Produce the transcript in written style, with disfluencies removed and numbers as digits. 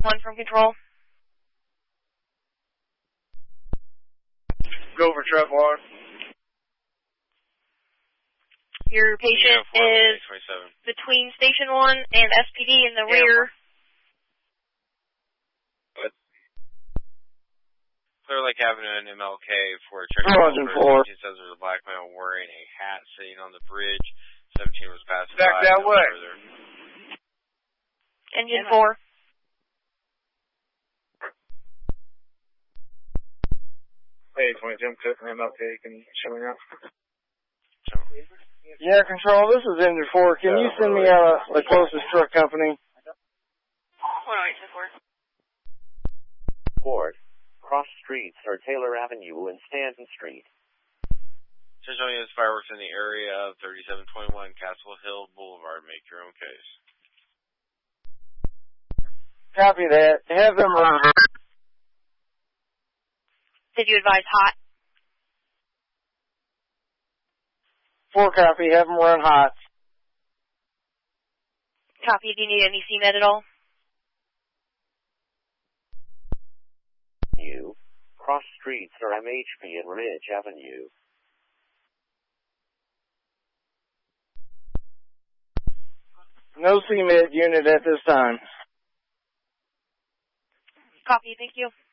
1 from control. Go for trap water. Your patient is between Station 1 and SPD in the rear. Clear Lake Avenue and MLK for a check. Engine 4. It says there's a black man wearing a hat sitting on the bridge. 17 was passing back by. That way. Further. Engine 4. Hey, 22, I'm clicking MLK. Can you show me now? Yeah, Control, this is Engine 4. Can you send me out the closest truck company? 10824. Ford. Cross streets are Taylor Avenue and Stanton Street. Central units fireworks in the area of 3721 Castle Hill Boulevard. Make your own case. Copy that. Have them run. Did you advise hot? 4 copy. Have them run hot. Copy. Do you need any CMED at all? Cross streets are MHP and Ridge Avenue. No CMED unit at this time. Copy. Thank you.